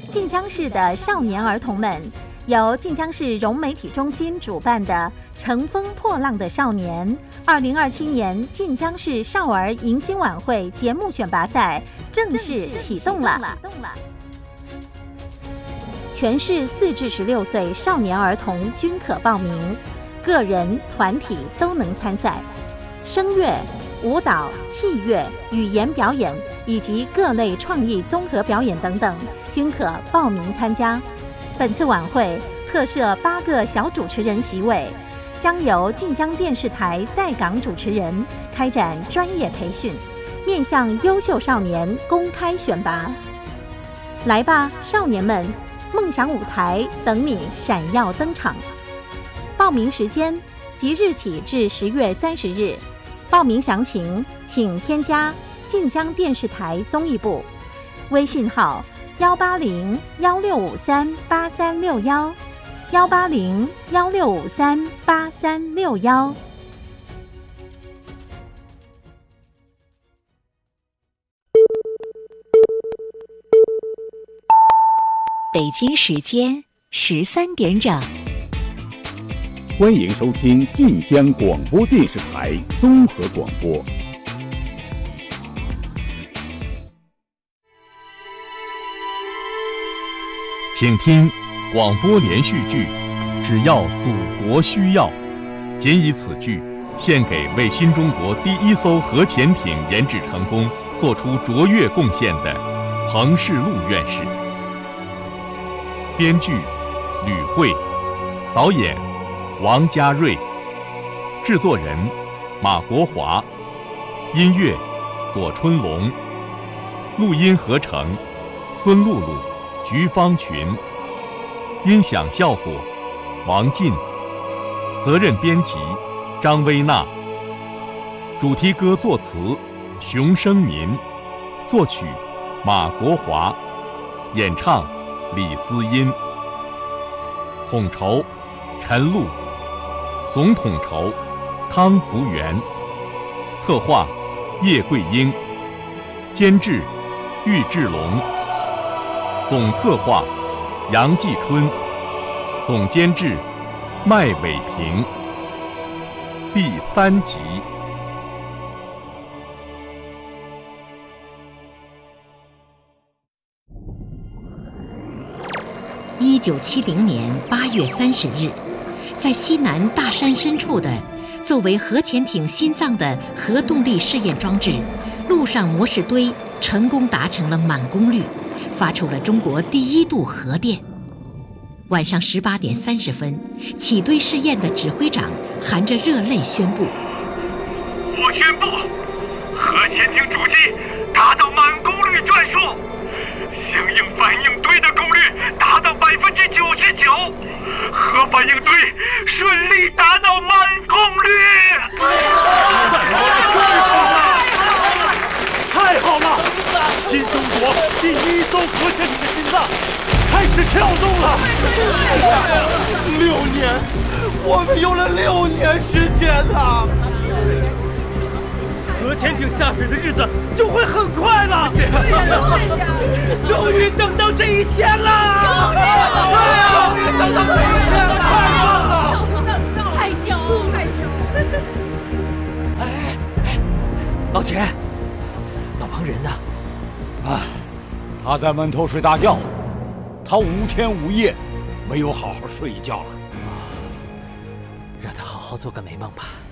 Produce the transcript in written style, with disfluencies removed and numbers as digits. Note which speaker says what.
Speaker 1: 晋江市的少年儿童们，由晋江市融媒体中心主办的《乘风破浪的少年》2027年晋江市少儿迎新晚会节目选拔赛正式启动了。全市4至16岁少年儿童均可报名，个人、团体都能参赛。声乐、舞蹈、器乐、语言表演以及各类创意综合表演等等，均可报名参加。本次晚会特设8个小主持人席位，将由晋江电视台在港主持人开展专业培训，面向优秀少年公开选拔。来吧，少年们！梦想舞台等你闪耀登场。报名时间即日起至10月30日。报名详情请添加晋江电视台综艺部微信号18016538361 18016538361。
Speaker 2: 北京时间13点整，
Speaker 3: 欢迎收听晋江广播电视台综合广播。
Speaker 4: 请听广播连续剧《只要祖国需要》，仅以此剧献给为新中国第1艘核潜艇研制成功做出卓越贡献的彭世禄院士。编剧吕慧，导演王家瑞，制作人马国华，音乐左春龙，录音合成孙露露、菊芳群，音响效果王进，责任编辑张薇娜，主题歌作词熊生民，作曲马国华，演唱李思音。统筹陈露，总统筹汤福元，策划叶桂英，监制郁志龙，总策划杨继春，总监制麦伟平。第3集。
Speaker 2: 1970年8月30日，在西南大山深处的作为核潜艇心脏的核动力试验装置陆上模式堆成功达成了满功率，发出了中国第1度核电。晚上18点30分，起堆试验的指挥长含着热泪宣布：
Speaker 5: 我宣布，核潜艇主机达到满功率转速，相应反应堆的功率达到99%，核反应堆顺利达到满功率。太好了！新中国第1艘核潜艇的心脏开始跳动了。6年，我们用了6年时间啊！核潜艇下水的日子就会很快了。终于等到这一天了！终于等到这一天了！太棒了！
Speaker 6: 太骄傲，太骄傲！
Speaker 7: 哎，老钱，老彭人呢？
Speaker 3: 啊，他在门头睡大觉，他5天5夜没有好好睡一觉了。
Speaker 7: 让他好好做个美梦吧。